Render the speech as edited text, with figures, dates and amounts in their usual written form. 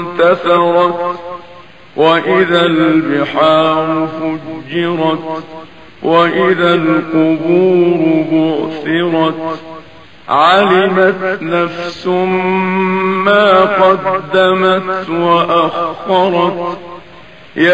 انتثرت وإذا البحار فجرت وإذا القبور بعثرت علمت نفس ما قدمت وأخرت